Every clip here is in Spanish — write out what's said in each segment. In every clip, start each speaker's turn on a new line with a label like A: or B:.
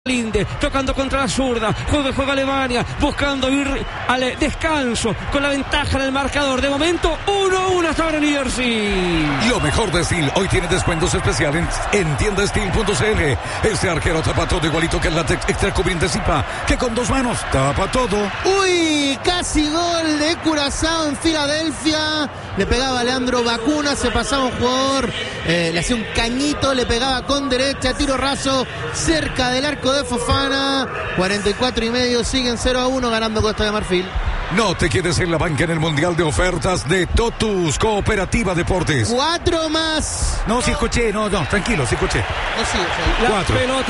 A: Linde, tocando contra la zurda, juega Alemania, buscando ir al descanso con la ventaja del marcador. De momento 1-1 hasta ahora New Jersey.
B: Lo mejor de Steel hoy tiene descuentos especiales en tiendasteel.cl. Este arquero tapa todo igualito que el látex extra cubriente Zipa, que con 2 manos tapa todo.
C: Uy, casi gol de Curazao en Filadelfia. Le pegaba a Leandro Bacuna, se pasaba un jugador, le hacía un cañito, le pegaba con derecha, tiro raso cerca del arco de Fofana. 44,5, siguen 0-1 ganando Costa de Marfil.
B: No te quedes en la banca en el Mundial de Ofertas de Totus Cooperativa Deportes.
C: 4 más.
B: No, sí escuché, no, tranquilo, sí escuché.
C: No, sí,
A: la
B: 4.
A: Pelota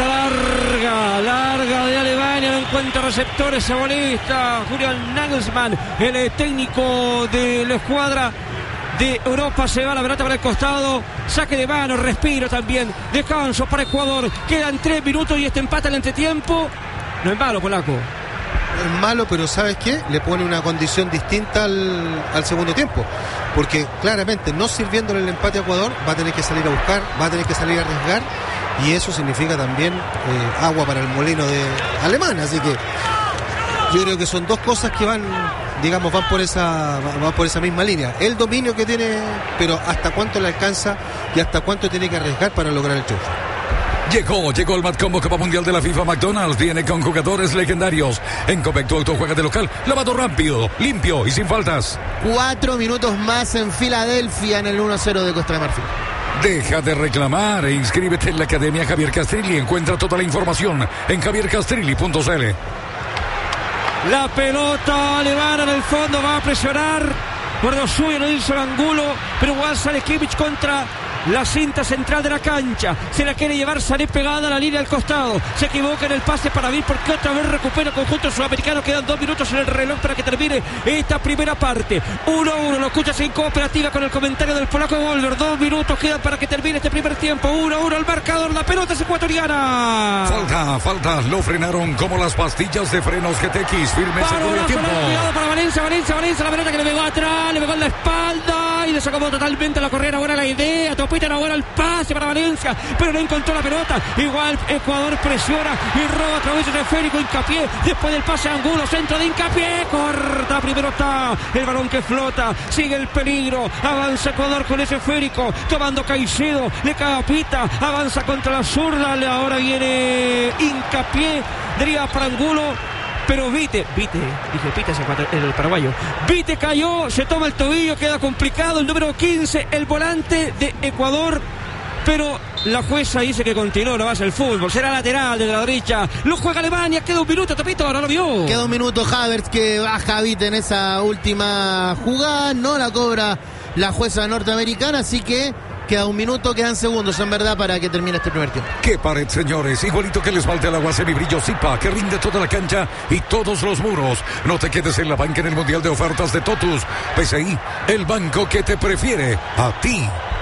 A: larga de Alemania, no encuentra receptores, sabolista Julian Nagelsmann, el técnico de la escuadra de Europa. Se va la pelota para el costado, saque de mano, respiro también, descanso para Ecuador, quedan 3 minutos y este empate al entretiempo. No es malo, polaco.
D: Es malo, pero ¿sabes qué? Le pone una condición distinta al segundo tiempo, porque claramente no sirviéndole el empate a Ecuador va a tener que salir a buscar, va a tener que salir a arriesgar, y eso significa también agua para el molino de alemán. Así que yo creo que son dos cosas que van por esa misma línea. El dominio que tiene, pero hasta cuánto le alcanza y hasta cuánto tiene que arriesgar para lograr el triunfo.
B: Llegó el Matcombo Copa Mundial de la FIFA. McDonald's viene con jugadores legendarios. En Copec tu auto juega de local, lavado rápido, limpio y sin faltas.
C: 4 minutos más en Filadelfia en el 1-0 de Costa de Marfil.
B: Deja de reclamar e inscríbete en la Academia Javier Castrilli. Encuentra toda la información en javiercastrilli.cl.
A: La pelota alemana en el fondo, va a presionar por lo suyo, no hizo el Angulo, pero igual sale Kimmich contra la cinta central de la cancha. Se la quiere llevar Sané pegada a la línea al costado. Se equivoca en el pase para Vir, porque otra vez recupera el conjunto sudamericano. Quedan 2 minutos en el reloj para que termine esta primera parte. 1-1, lo escuchas en Cooperativa con el comentario del polaco Golder. 2 minutos quedan para que termine este primer tiempo. 1-1 el marcador, la pelota es ecuatoriana.
B: Falta, lo frenaron como las pastillas de frenos GTX. Firme, seguro y a tiempo.
A: Cuidado para Valencia, la pelota que le pegó atrás, le pegó en la espalda y le sacó totalmente la correa. Ahora la idea, Topita ahora el pase para Valencia, pero no encontró la pelota. Igual Ecuador presiona y roba a través de Férico. Hincapié, después del pase a Angulo, centro de Hincapié, corta, primero está el balón que flota, sigue el peligro, avanza Ecuador con ese Férico, tomando Caicedo, le cae a Pita, avanza contra la zurda, ahora viene Hincapié, deriva para Angulo. Pero Vite es el paraguayo. Vite cayó, se toma el tobillo, queda complicado. El número 15, el volante de Ecuador. Pero la jueza dice que continúa, no va a ser el fútbol. Será lateral de la derecha. Lo juega Alemania, queda 1 minuto, Topito, ahora lo vio.
C: Queda 1 minuto Havertz, que baja a Vite en esa última jugada. No la cobra la jueza norteamericana, así que queda 1 minuto, quedan segundos en verdad para que termine este primer tiempo.
B: Qué pared, señores, igualito que les falta el agua semibrillo Zipa, que rinde toda la cancha y todos los muros. No te quedes en la banca en el Mundial de Ofertas de Totus. PSI, el banco que te prefiere a ti.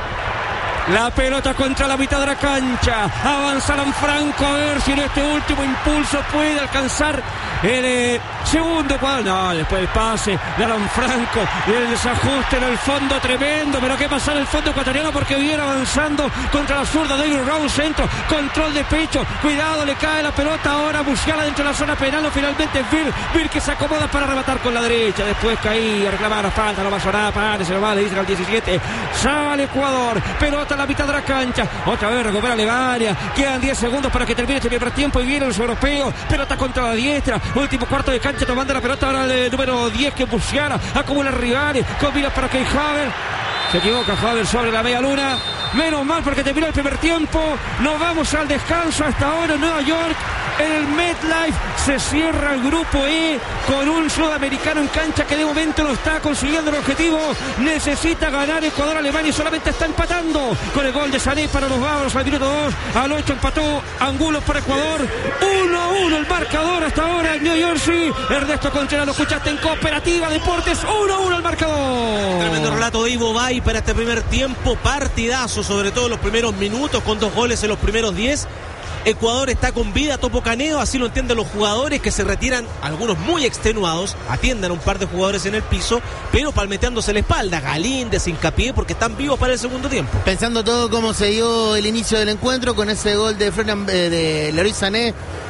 A: La pelota contra la mitad de la cancha. Avanza Lanfranco, a ver si en este último impulso puede alcanzar el segundo cuadro. No, después el pase de Lanfranco y el desajuste en el fondo tremendo. Pero qué pasa en el fondo ecuatoriano, porque viene avanzando contra la zurda. David Raúl, centro, control de pecho. Cuidado, le cae la pelota ahora. Musiala dentro de la zona penal. Finalmente Vir que se acomoda para rematar con la derecha. Después caía, reclamar la falta. No pasó nada, se lo va, le dicen al 17. Sale Ecuador. Pelota a la mitad de la cancha. Otra vez recupera Alemania. Quedan 10 segundos para que termine este primer tiempo y vienen los europeos. Pelota contra la diestra. Último cuarto de cancha tomando la pelota ahora el número 10 que Musiala acumula rivales. Combina para que Havertz. Se equivoca Havertz sobre la media luna. Menos mal porque terminó el primer tiempo. Nos vamos al descanso hasta ahora en Nueva York. En el MetLife se cierra el grupo E con un sudamericano en cancha que de momento no está consiguiendo el objetivo. Necesita ganar Ecuador-Alemania y solamente está empatando con el gol de Sané para los bávaros al minuto 2. Al 8 empató Angulo para Ecuador. 1-1 el marcador hasta ahora en New Jersey. Ernesto Contreras, lo escuchaste en Cooperativa Deportes. 1-1 el marcador.
E: Tremendo relato de Ivo Bay para este primer tiempo. Partidazo, sobre todo en los primeros minutos, con 2 goles en los primeros 10. Ecuador está con vida, Topo Caneo, así lo entienden los jugadores que se retiran, algunos muy extenuados, atienden a un par de jugadores en el piso, pero palmeteándose la espalda, Galíndez, Hincapié, porque están vivos para el segundo tiempo.
C: Pensando todo cómo se dio el inicio del encuentro con ese gol de Leroy Sané